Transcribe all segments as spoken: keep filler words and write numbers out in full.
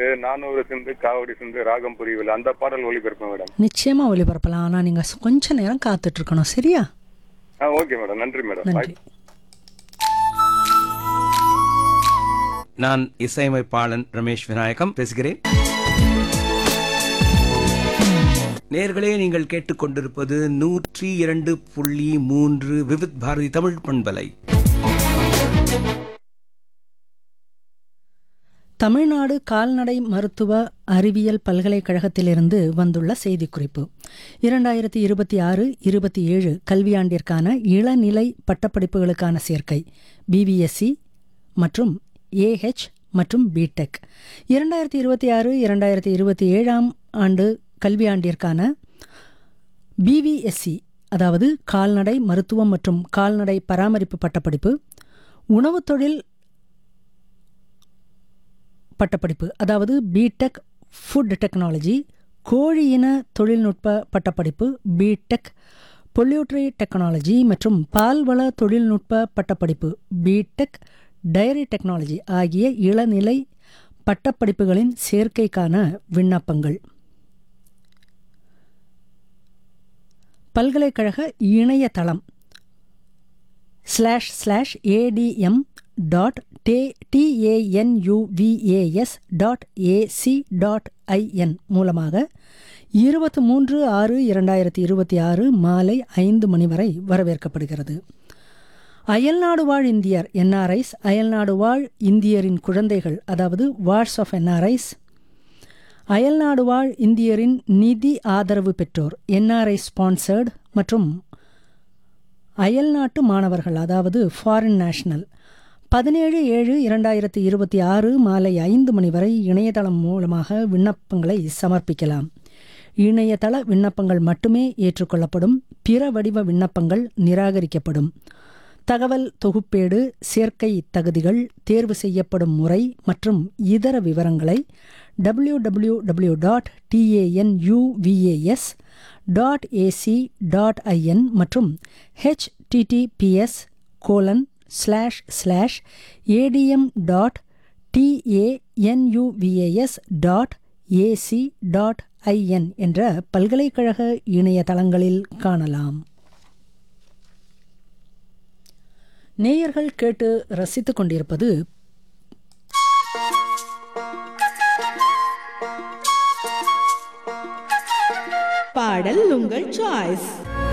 நானூறு சிந்து காவடி சிந்து ராகம் புரியவில்லை அந்த பாடல் ஒளிபரப்பு மேடம். நிச்சயமா ஒளிபரப்பலாம். ஆனால் நீங்கள் கொஞ்ச நேரம் காத்துட்டு இருக்கணும். சரியா? ஆ ஓகே மேடம். நன்றி மேடம். நன்றி. நான் இசையமைப்பாளன் ரமேஷ் விநாயகம் பேசுகிறேன். நேர்களே, நீங்கள் கேட்டுக்கொண்டிருப்பது நூற்றி இரண்டு புள்ளி மூன்று விவித் பாரதி தமிழ் பண்பலை. தமிழ்நாடு கால்நடை மருத்துவ அறிவியல் பல்கலைக்கழகத்திலிருந்து வந்துள்ள செய்திக்குறிப்பு. இரண்டாயிரத்தி இருபத்தி ஆறு இருபத்தி ஏழு கல்வியாண்டிற்கான இளநிலை பட்டப்படிப்புகளுக்கான சேர்க்கை பிபிஎஸ்சி மற்றும் ஏஹெச் மற்றும் பிடெக். இரண்டாயிரத்தி இருபத்தி ஆறு இரண்டாயிரத்தி இருபத்தி ஏழாம் ஆண்டு கல்வியாண்டிற்கான பிவிஎஸ்சி அதாவது கால்நடை மருத்துவம் மற்றும் கால்நடை பராமரிப்பு பட்டப்படிப்பு, உணவு தொழில் பட்டப்படிப்பு அதாவது பிடெக் ஃபுட் டெக்னாலஜி, கோழி இன தொழில்நுட்ப பட்டப்படிப்பு பிடெக் பொல்யூட்ரி டெக்னாலஜி மற்றும் பால்வள தொழில்நுட்ப பட்டப்படிப்பு பிடெக் டைரி டெக்னாலஜி ஆகிய இளநிலை பட்டப்படிப்புகளின் சேர்க்கைக்கான விண்ணப்பங்கள் பல்கலைக்கழக இணையதளம் slash slash ATM dot TANUVAS dot AC dot IN மூலமாக இருபத்தி மூன்று ஆறு இரண்டாயிரத்தி இருபத்தி ஆறு மாலை ஐந்து மணி வரை வரவேற்கப்படுகிறது. அயல்நாடு வாழ் இந்தியர் என்ஆர்ஐஸ், அயல்நாடு வாழ் இந்தியரின் குழந்தைகள் அதாவது வார்ஸ் ஆஃப் என்ஆர்ஐஸ், அயல்நாடு வாழ் இந்தியரின் நிதி ஆதரவு பெற்றோர் என்ஆர்ஐ ஸ்பான்சர்டு மற்றும் அயல்நாட்டு மாணவர்கள் அதாவது ஃபாரின் நேஷனல் பதினேழு ஏழு இரண்டாயிரத்தி இருபத்தி ஆறு மாலை ஐந்து மணி வரை இணையதளம் மூலமாக விண்ணப்பங்களை சமர்ப்பிக்கலாம். இணையதள விண்ணப்பங்கள் மட்டுமே ஏற்றுக்கொள்ளப்படும். பிற வடிவ விண்ணப்பங்கள் நிராகரிக்கப்படும். தகவல் தொகுப்பேடு, சேர்க்கை தகுதிகள், தேர்வு செய்யப்படும் முறை மற்றும் இதர விவரங்களை W W W dot TANUVAS dot AC dot IN மற்றும் HTTPS colon slash slash ATM dot TANUVAS dot AC dot IN என்ற பல்கலைக்கழக இணையதளங்களில் காணலாம். நேயர்கள் கேட்டு ரசித்துக் கொண்டிருப்பது பாடல் உங்கள் சாய்ஸ்.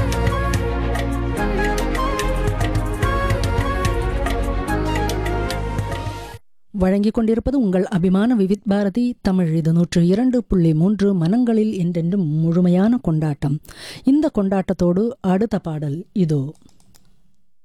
வழங்கிக் கொண்டிருப்பது உங்கள் அபிமான விவித் பாரதி தமிழ். இது நூற்று இரண்டு புள்ளி மூன்று மனங்களில் என்றென்றும் முழுமையான கொண்டாட்டம். இந்த கொண்டாட்டத்தோடு அடுத்த பாடல் இதோ.